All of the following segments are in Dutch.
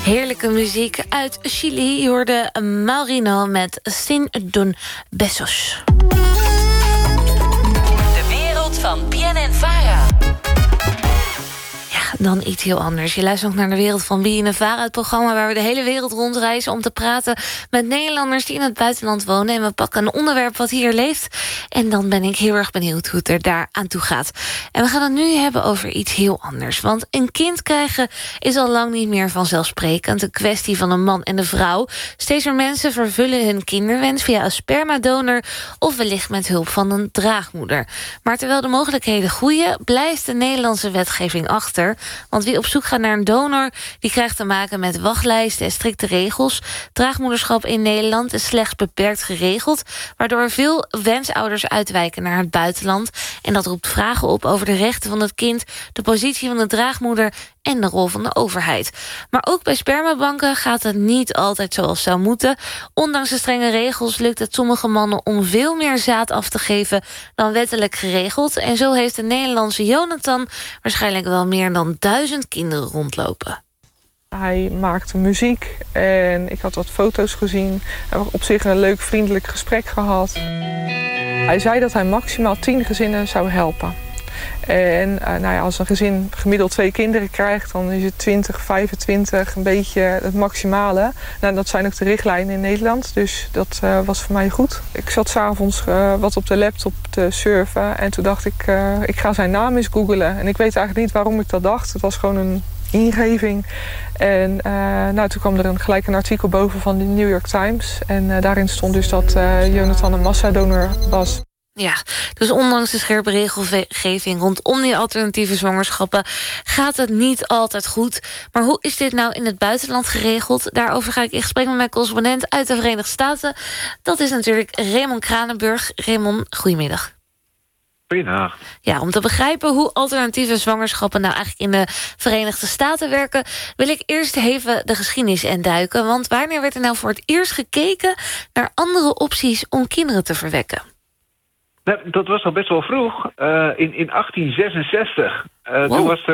Heerlijke muziek uit Chili. Je hoorde Maurino met Sin Dun Besos. De wereld van BNNVARA. Dan iets heel anders. Je luistert ook naar de wereld van BNNVARA, het programma waar we de hele wereld rondreizen om te praten met Nederlanders die in het buitenland wonen. En we pakken een onderwerp wat hier leeft. En dan ben ik heel erg benieuwd hoe het er daar aan toe gaat. En we gaan het nu hebben over iets heel anders. Want een kind krijgen is al lang niet meer vanzelfsprekend. Een kwestie van een man en een vrouw. Steeds meer mensen vervullen hun kinderwens via een spermadonor of wellicht met hulp van een draagmoeder. Maar terwijl de mogelijkheden groeien, blijft de Nederlandse wetgeving achter. Want wie op zoek gaat naar een donor, die krijgt te maken met wachtlijsten en strikte regels. Draagmoederschap in Nederland is slechts beperkt geregeld, waardoor veel wensouders uitwijken naar het buitenland. En dat roept vragen op over de rechten van het kind, de positie van de draagmoeder en de rol van de overheid. Maar ook bij spermabanken gaat het niet altijd zoals zou moeten. Ondanks de strenge regels lukt het sommige mannen om veel meer zaad af te geven dan wettelijk geregeld. En zo heeft de Nederlandse Jonathan waarschijnlijk wel meer dan 1000 kinderen rondlopen. Hij maakte muziek en ik had wat foto's gezien. We hebben op zich een leuk, vriendelijk gesprek gehad. Hij zei dat hij maximaal 10 gezinnen zou helpen. En als een gezin gemiddeld 2 kinderen krijgt, dan is het 20, 25 een beetje het maximale. Nou, dat zijn ook de richtlijnen in Nederland, dus dat was voor mij goed. Ik zat 's avonds wat op de laptop te surfen en toen dacht ik ga zijn naam eens googlen. En ik weet eigenlijk niet waarom ik dat dacht. Het was gewoon een ingeving. En toen kwam er gelijk een artikel boven van de New York Times. En daarin stond dus dat Jonathan een massadonor was. Ja, dus ondanks de scherpe regelgeving rondom die alternatieve zwangerschappen gaat het niet altijd goed. Maar hoe is dit nou in het buitenland geregeld? Daarover ga ik in gesprek met mijn correspondent uit de Verenigde Staten. Dat is natuurlijk Raymond Kranenburg. Raymond, goedemiddag. Goedendag. Ja, om te begrijpen hoe alternatieve zwangerschappen nou eigenlijk in de Verenigde Staten werken, wil ik eerst even de geschiedenis induiken. Want wanneer werd er nou voor het eerst gekeken naar andere opties om kinderen te verwekken? Nou, dat was al best wel vroeg. In 1866. Wow. Toen was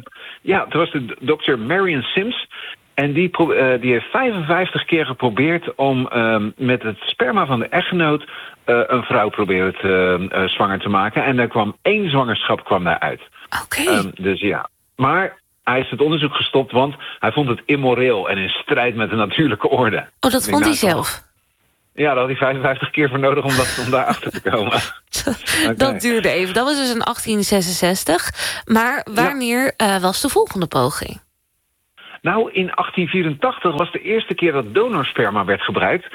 er dokter Marion Sims. En die heeft 55 keer geprobeerd om met het sperma van de echtgenoot een vrouw proberen zwanger te maken. En daar kwam 1 zwangerschap daaruit. Oké. Dus ja. Maar hij is het onderzoek gestopt, want hij vond het immoreel en in strijd met de natuurlijke orde. Oh, dat vond hij zelf? Ja, daar had hij 55 keer voor nodig om daar achter te komen. Okay. Dat duurde even. Dat was dus in 1866. Maar wanneer was de volgende poging? Nou, in 1884 was de eerste keer dat donorsperma werd gebruikt.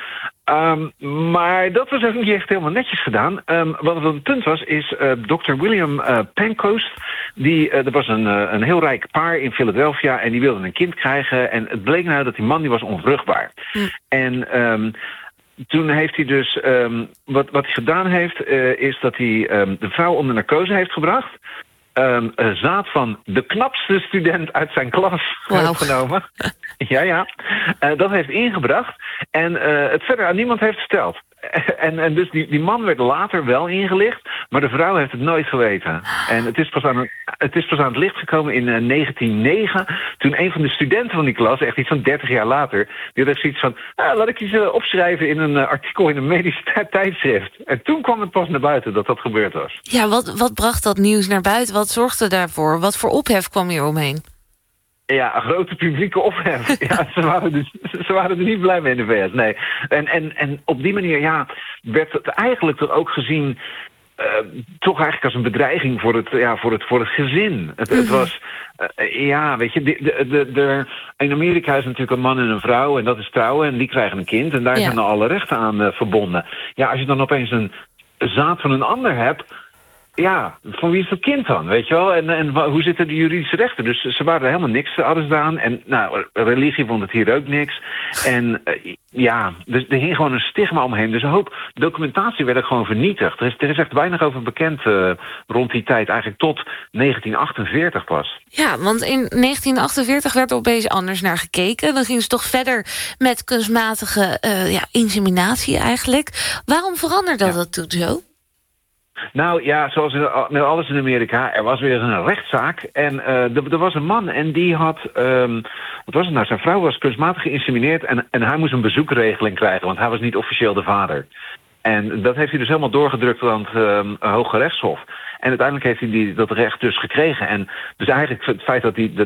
Maar dat was ook niet echt helemaal netjes gedaan. Wat het punt was, is Dr. William Pancoast. Er was een heel rijk paar in Philadelphia en die wilde een kind krijgen. En het bleek nou dat die man die was onvruchtbaar. En toen heeft hij dus, wat hij gedaan heeft, is dat hij de vrouw onder narcose heeft gebracht. Zaad van de knapste student uit zijn klas uitgenomen. Ja. Dat heeft ingebracht. En het verder aan niemand heeft verteld. En dus die man werd later wel ingelicht, maar de vrouw heeft het nooit geweten. En het is pas aan het licht gekomen in 1909... toen een van de studenten van die klas, echt iets van 30 jaar later... die had zoiets van, laat ik iets opschrijven in een artikel in een medisch tijdschrift. En toen kwam het pas naar buiten dat dat gebeurd was. Ja, wat bracht dat nieuws naar buiten? Wat zorgde daarvoor? Wat voor ophef kwam hier omheen? Ja, een grote publieke ophef. Ja, ze waren er niet blij mee in de VS, nee. En op die manier werd het eigenlijk toch ook gezien toch eigenlijk als een bedreiging voor het gezin. Het was, weet je, in Amerika is natuurlijk een man en een vrouw en dat is trouwen en die krijgen een kind en daar zijn dan alle rechten aan verbonden. Ja, als je dan opeens een zaad van een ander hebt, ja, van wie is dat kind dan, weet je wel? En hoe zitten de juridische rechten? Dus ze waren er helemaal niks hadden ze aan. En religie vond het hier ook niks. En dus er hing gewoon een stigma omheen. Dus een hoop documentatie werd er gewoon vernietigd. Er is echt weinig over bekend rond die tijd. Eigenlijk tot 1948 pas. Ja, want in 1948 werd er opeens anders naar gekeken. Dan gingen ze toch verder met kunstmatige inseminatie eigenlijk. Waarom veranderde dat toen zo? Nou ja, zoals met alles in Amerika, er was weer een rechtszaak. En er was een man en die had... wat was het nou? Zijn vrouw was kunstmatig geïnsemineerd en hij moest een bezoekregeling krijgen, want hij was niet officieel de vader. En dat heeft hij dus helemaal doorgedrukt aan het Hoge Rechtshof. En uiteindelijk heeft hij dat recht dus gekregen. En dus eigenlijk het feit dat hij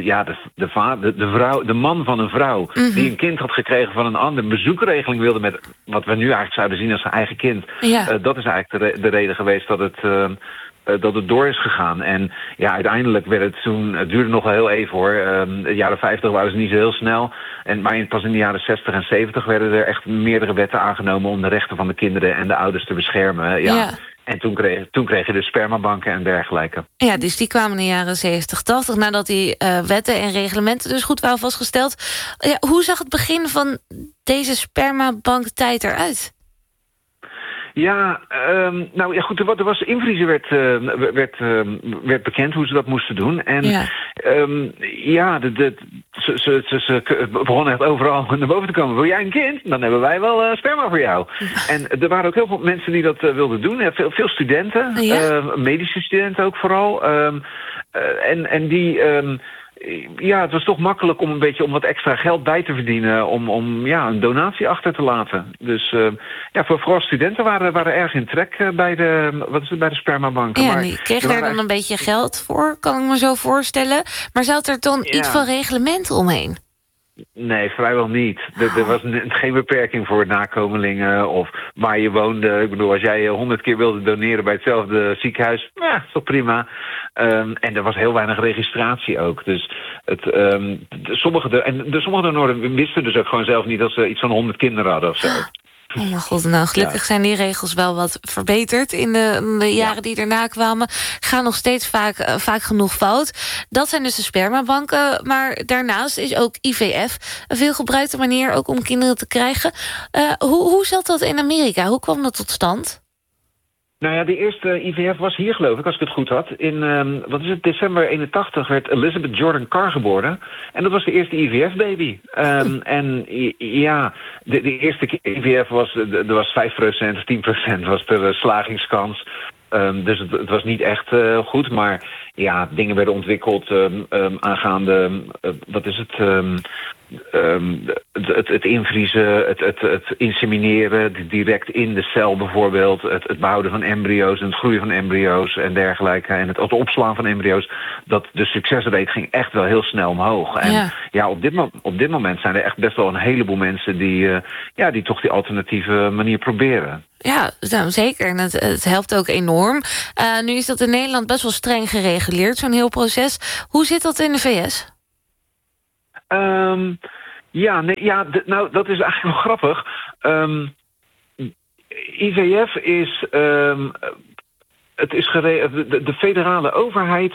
de man van een vrouw... die een kind had gekregen van een ander... een bezoekregeling wilde met wat we nu eigenlijk zouden zien als zijn eigen kind. Ja. Dat is eigenlijk de reden geweest dat het door is gegaan. En ja, uiteindelijk werd het toen... Het duurde nog wel heel even hoor. De jaren 50 waren ze niet zo heel snel. Maar pas in de jaren 60 en 70 werden er echt meerdere wetten aangenomen... om de rechten van de kinderen en de ouders te beschermen. Ja. En toen kreeg je de spermabanken en dergelijke. Ja, dus die kwamen in de jaren 70, 80... nadat die wetten en reglementen dus goed waren vastgesteld. Ja, hoe zag het begin van deze spermabanktijd eruit? Ja, nou ja goed, er was invriezen werd bekend hoe ze dat moesten doen. En ze begonnen echt overal naar boven te komen. Wil jij een kind? Dan hebben wij wel sperma voor jou. En er waren ook heel veel mensen die dat wilden doen. Veel studenten, medische studenten ook vooral. En die... ja, het was toch makkelijk om om wat extra geld bij te verdienen... om een donatie achter te laten. Dus vooral studenten waren erg in trek bij de spermabanken. Ja, die kregen daar dan een beetje geld voor, kan ik me zo voorstellen. Maar zat er dan iets van reglement omheen? Nee, vrijwel niet. Er was geen beperking voor nakomelingen of waar je woonde. Ik bedoel, als jij 100 keer wilde doneren bij hetzelfde ziekenhuis, ja, is toch prima. En er was heel weinig registratie ook. Dus sommige donoren wisten dus ook gewoon zelf niet dat ze iets van 100 kinderen hadden of zo. Oh mijn god, nou gelukkig zijn die regels wel wat verbeterd in de jaren die daarna kwamen. Gaan nog steeds vaak genoeg fout. Dat zijn dus de spermabanken, maar daarnaast is ook IVF een veelgebruikte manier ook om kinderen te krijgen. Hoe zat dat in Amerika? Hoe kwam dat tot stand? Nou ja, de eerste IVF was hier, geloof ik, als ik het goed had. In, december 81 werd Elizabeth Jordan Carr geboren. En dat was de eerste IVF-baby. En ja, de eerste IVF was 5% of 10% was de slagingskans. Dus het was niet echt goed, maar ja, dingen werden ontwikkeld aangaande, het invriezen, het insemineren, direct in de cel bijvoorbeeld, het behouden van embryo's en het groeien van embryo's en dergelijke, en het opslaan van embryo's, dat de succesrate ging echt wel heel snel omhoog. En op dit moment zijn er echt best wel een heleboel mensen die toch die alternatieve manier proberen. Ja, nou, zeker. En het helpt ook enorm. Nu is dat in Nederland best wel streng gereguleerd, zo'n heel proces. Hoe zit dat in de VS? Nou, dat is eigenlijk wel grappig. IVF is... het is de federale overheid...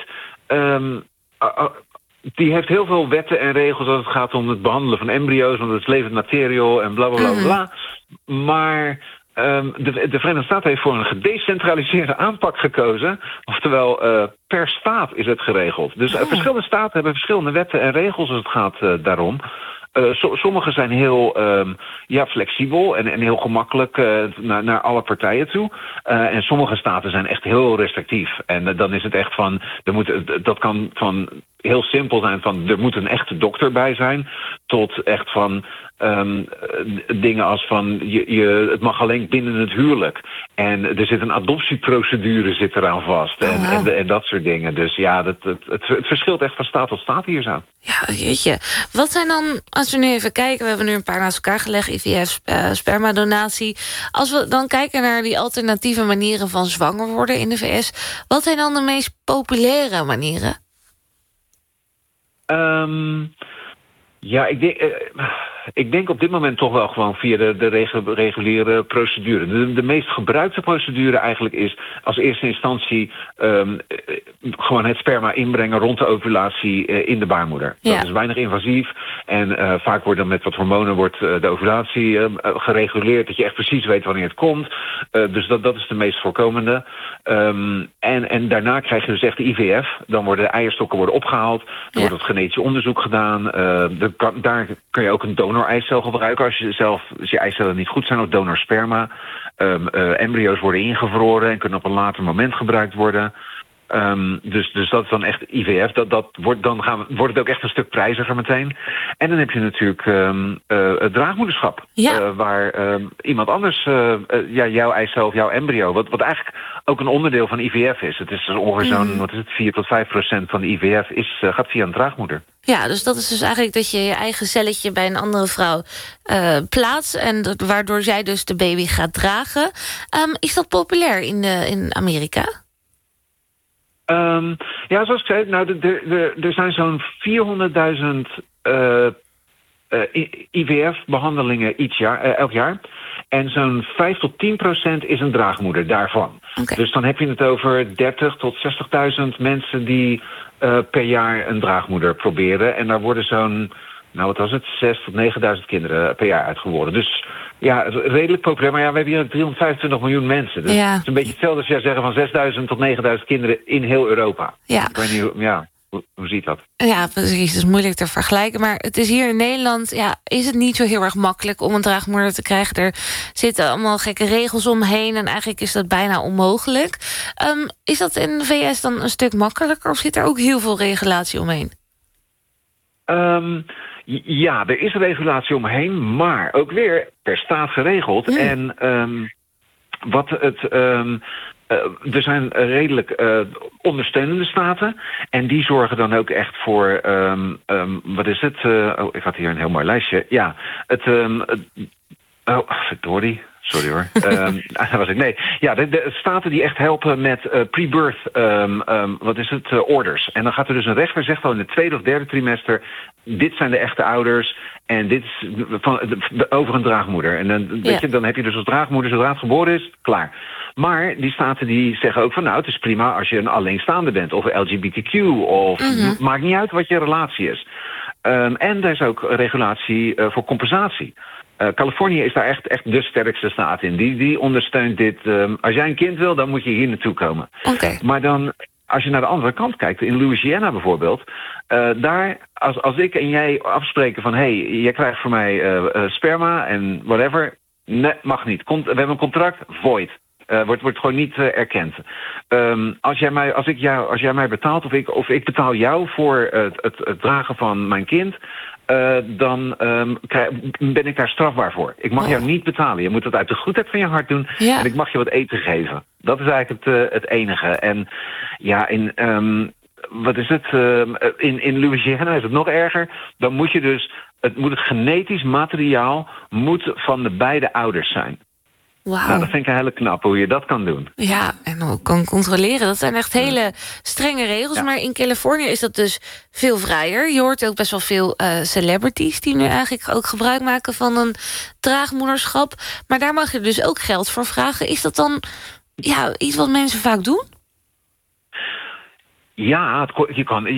die heeft heel veel wetten en regels als het gaat om het behandelen van embryo's, want het is levend materiaal en bla bla bla bla. Maar de Verenigde Staten heeft voor een gedecentraliseerde aanpak gekozen. Oftewel, per staat is het geregeld. Dus verschillende staten hebben verschillende wetten en regels als het gaat daarom. Sommige zijn heel flexibel en heel gemakkelijk naar alle partijen toe. En sommige staten zijn echt heel restrictief. En dan is het echt van, dat kan van heel simpel zijn van, er moet een echte dokter bij zijn, tot echt van dingen als van, het mag alleen binnen het huwelijk. En er zit een adoptieprocedure zit eraan vast. En dat soort dingen. Dus ja, het verschilt echt van staat tot staat hier zo. Ja, jeetje. Wat zijn dan, als we nu even kijken, we hebben nu een paar naast elkaar gelegd, IVF, spermadonatie. Als we dan kijken naar die alternatieve manieren van zwanger worden in de VS, wat zijn dan de meest populaire manieren? Ja, ik denk op dit moment toch wel gewoon via de reguliere procedure. De meest gebruikte procedure eigenlijk is als eerste instantie gewoon het sperma inbrengen rond de ovulatie in de baarmoeder. Dat is weinig invasief En vaak wordt dan met wat hormonen de ovulatie gereguleerd, dat je echt precies weet wanneer het komt. Dus dat is de meest voorkomende. En daarna krijg je dus echt de IVF. Dan worden de eierstokken opgehaald. Dan wordt het genetisch onderzoek gedaan. Daar kun je ook een donor-eicel gebruiken als je eicellen niet goed zijn, of donorsperma. Embryo's worden ingevroren en kunnen op een later moment gebruikt worden. Dus dat is dan echt IVF. Dan wordt het ook echt een stuk prijziger meteen. En dan heb je natuurlijk het draagmoederschap. Ja. Waar iemand anders, jouw eicel of jouw embryo, wat eigenlijk ook een onderdeel van IVF is. Het is ongeveer zo'n 4 tot 5% van de IVF gaat via een draagmoeder. Ja, dus dat is dus eigenlijk dat je je eigen celletje bij een andere vrouw plaatst, en waardoor zij dus de baby gaat dragen. Is dat populair in Amerika? Ja, zoals ik zei, er zijn zo'n 400.000 IVF-behandelingen elk jaar. En zo'n 5 tot 10% is een draagmoeder daarvan. Okay. Dus dan heb je het over 30.000 tot 60.000 mensen die per jaar een draagmoeder proberen. En daar worden zo'n, 6.000 tot 9.000 kinderen per jaar uitgeboren. Dus ja, redelijk populair. Maar ja, we hebben hier 325 miljoen mensen. Dus het is een beetje hetzelfde als jij zeggen van 6.000 tot 9.000 kinderen in heel Europa. Ja. Ik weet niet, hoe ziet dat? Ja, precies. Het is moeilijk te vergelijken. Maar het is hier in Nederland, is het niet zo heel erg makkelijk om een draagmoeder te krijgen. Er zitten allemaal gekke regels omheen en eigenlijk is dat bijna onmogelijk. Is dat in de VS dan een stuk makkelijker of zit er ook heel veel regulatie omheen? Ja, er is regulatie omheen, maar ook weer per staat geregeld. En er zijn redelijk ondersteunende staten. En die zorgen dan ook echt voor, wat is het? Ik had hier een heel mooi lijstje. Ja, verdorie. Sorry hoor. Dat was ik. Nee. Ja, de staten die echt helpen met pre-birth orders. En dan gaat er dus een rechter zegt al in het 2e of 3e trimester, dit zijn de echte ouders en dit is over een draagmoeder. En dan, dan heb je dus als draagmoeder, zodra het geboren is, klaar. Maar die staten die zeggen ook van het is prima als je een alleenstaande bent of LGBTQ of maakt niet uit wat je relatie is. En er is ook regulatie voor compensatie. Californië is daar echt de sterkste staat in. Die ondersteunt dit. Als jij een kind wil, dan moet je hier naartoe komen. Okay. Maar dan, als je naar de andere kant kijkt, in Louisiana bijvoorbeeld, daar, als ik en jij afspreken van, jij krijgt voor mij sperma en whatever, nee, mag niet. We hebben een contract, void. Wordt gewoon niet erkend. Als jij mij betaalt of ik betaal jou voor het dragen van mijn kind, dan ben ik daar strafbaar voor. Ik mag jou niet betalen. Je moet het uit de goedheid van je hart doen. Ja. En ik mag je wat eten geven. Dat is eigenlijk het enige. En ja, wat is het? In Louisiana is het nog erger. Dan moet je dus, het genetisch materiaal moet van de beide ouders zijn. Wow. Nou, dat vind ik een hele knap hoe je dat kan doen. Ja, en ook kan controleren. Dat zijn echt hele strenge regels. Ja. Maar in Californië is dat dus veel vrijer. Je hoort ook best wel veel celebrities die nu eigenlijk ook gebruik maken van een draagmoederschap. Maar daar mag je dus ook geld voor vragen. Is dat dan iets wat mensen vaak doen? Ja, je kan.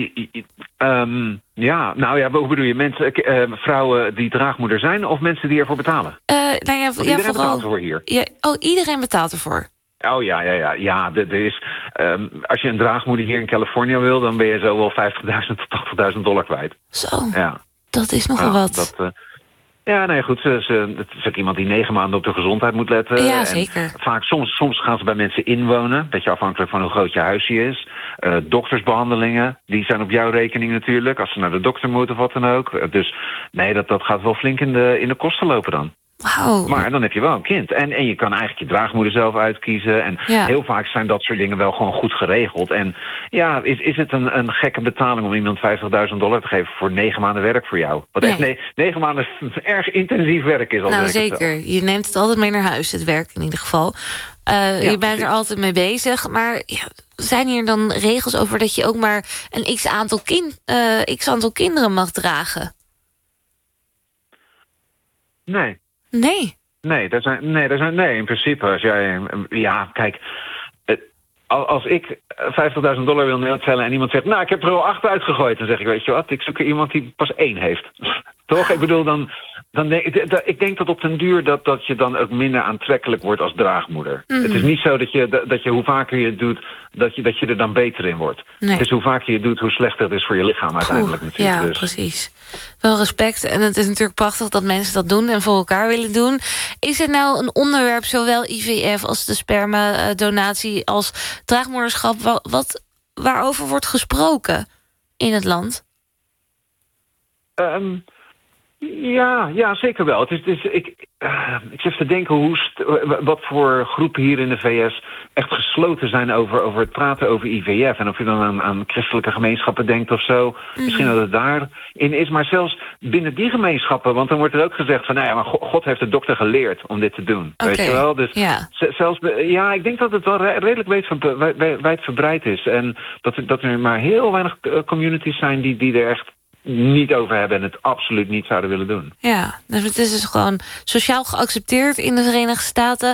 Hoe bedoel je? Mensen, vrouwen die draagmoeder zijn of mensen die ervoor betalen? Iedereen betaalt ervoor hier. Iedereen betaalt ervoor. Oh ja. Er is, als je een draagmoeder hier in Californië wil, dan ben je zo wel $50.000 tot $80.000 kwijt. Zo, ja. Dat is nogal wat. Goed. Het is ook iemand die 9 maanden op de gezondheid moet letten. Ja, zeker. En vaak, soms gaan ze bij mensen inwonen. Beetje afhankelijk van hoe groot je huisje is. Doktersbehandelingen, die zijn op jouw rekening natuurlijk. Als ze naar de dokter moeten of wat dan ook. Dus nee, dat gaat wel flink in de kosten lopen dan. Wow. Maar dan heb je wel een kind. En je kan eigenlijk je draagmoeder zelf uitkiezen. En heel vaak zijn dat soort dingen wel gewoon goed geregeld. En ja, is het een gekke betaling om iemand $50.000 te geven voor 9 maanden werk voor jou? Wat echt 9 maanden erg intensief werk is. Nou, zeker. Je neemt het altijd mee naar huis, het werk in ieder geval. Je bent er altijd mee bezig. Maar zijn hier dan regels over dat je ook maar een x aantal kinderen mag dragen? Nee. Nee. Nee, in principe. Als jij, kijk, als ik $50.000 wil neertellen en iemand zegt, ik heb er al 8 uitgegooid, dan zeg ik, weet je wat, ik zoek er iemand die pas 1 heeft. Toch? Ik bedoel, ik denk dat op den duur dat je dan ook minder aantrekkelijk wordt als draagmoeder. Mhm. Het is niet zo dat je hoe vaker je het doet, dat je er dan beter in wordt. Nee. Het is hoe vaker je het doet, hoe slechter het is voor je lichaam uiteindelijk natuurlijk. Ja, Dus. precies. Wel respect. En het is natuurlijk prachtig dat mensen dat doen en voor elkaar willen doen. Is het nou een onderwerp, zowel IVF als de spermadonatie als draagmoederschap, waarover wordt gesproken in het land? Ja, zeker wel. Ik zit te denken wat voor groepen hier in de VS echt gesloten zijn over het praten over IVF. En of je dan aan christelijke gemeenschappen denkt of zo. Misschien dat het daarin is. Maar zelfs binnen die gemeenschappen, want dan wordt er ook gezegd van, nou ja, maar God heeft de dokter geleerd om dit te doen. Okay, weet je wel? Dus ja. Ik denk dat het wel redelijk wijdverbreid is. En dat er maar heel weinig communities zijn die er echt niet over hebben en het absoluut niet zouden willen doen. Ja, dus het is dus gewoon sociaal geaccepteerd in de Verenigde Staten.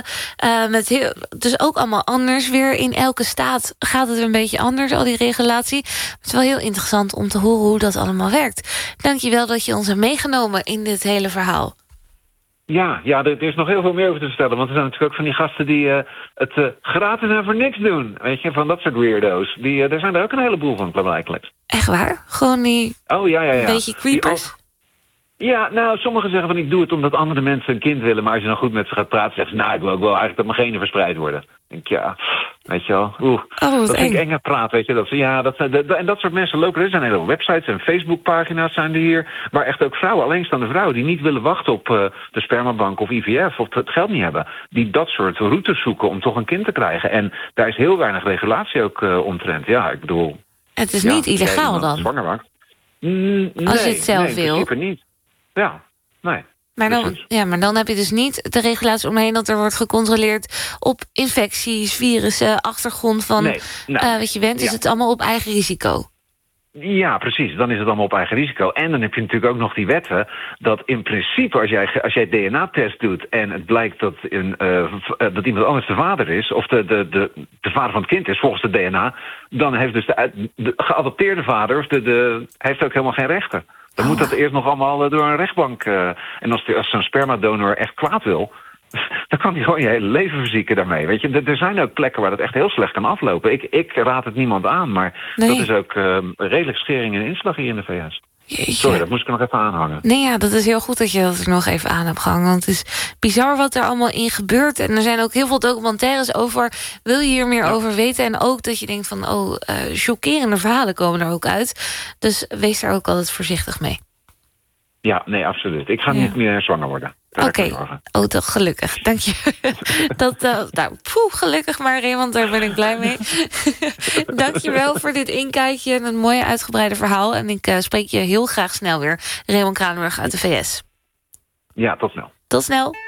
Dus ook allemaal anders weer. In elke staat gaat het een beetje anders, al die regulatie. Het is wel heel interessant om te horen hoe dat allemaal werkt. Dank je wel dat je ons hebt meegenomen in dit hele verhaal. Ja, er is nog heel veel meer over te vertellen. Want er zijn natuurlijk ook van die gasten die het gratis en voor niks doen. Weet je, van dat soort weirdo's. Er zijn er ook een heleboel van, blijkbaar. Echt waar? Gewoon die beetje creepers? Ja, nou, sommigen zeggen van ik doe het omdat andere mensen een kind willen. Maar als je dan goed met ze gaat praten, zeggen ze, nou, ik wil ook wel eigenlijk dat mijn genen verspreid worden. Dan denk ik, weet je wel. Dat vind ik enge praat, weet je. En dat soort mensen lopen. Er zijn hele websites en Facebookpagina's zijn er hier. Waar echt ook vrouwen, alleenstaande vrouwen, die niet willen wachten op de spermabank of IVF of het geld niet hebben. Die dat soort routes zoeken om toch een kind te krijgen. En daar is heel weinig regulatie ook omtrent. Ja, ik bedoel. Het is niet illegaal dan? Zwanger maakt. Als je het zelf wil. In principe niet. Ja, nee. Maar dan heb je dus niet de regulatie omheen dat er wordt gecontroleerd op infecties, virussen, achtergrond van wat je bent. Is het allemaal op eigen risico? Ja, precies. Dan is het allemaal op eigen risico. En dan heb je natuurlijk ook nog die wetten dat in principe als jij DNA-test doet en het blijkt dat iemand anders de vader is, of de vader van het kind is volgens de DNA, dan heeft dus de geadopteerde vader heeft ook helemaal geen rechten. Dan moet dat eerst nog allemaal door een rechtbank. En als zo'n spermadonor echt kwaad wil, dan kan hij gewoon je hele leven verzieken daarmee. Weet je, er zijn ook plekken waar dat echt heel slecht kan aflopen. Ik raad het niemand aan, maar dat is ook redelijk schering en inslag hier in de VS. Jeetje. Sorry, dat moest ik nog even aanhangen. Nee, ja, dat is heel goed dat je dat er nog even aan hebt gehangen. Want het is bizar wat er allemaal in gebeurt. En er zijn ook heel veel documentaires over. Wil je hier meer over weten? En ook dat je denkt van, chockerende verhalen komen er ook uit. Dus wees daar ook altijd voorzichtig mee. Ja, nee, absoluut. Ik ga niet meer zwanger worden. Oké. Toch gelukkig. Dank je. Gelukkig maar, Raymond, daar ben ik blij mee. Dank je wel voor dit inkijkje en een mooie uitgebreide verhaal. En ik spreek je heel graag snel weer. Raymond Kranenburg uit de VS. Ja, tot snel. Tot snel.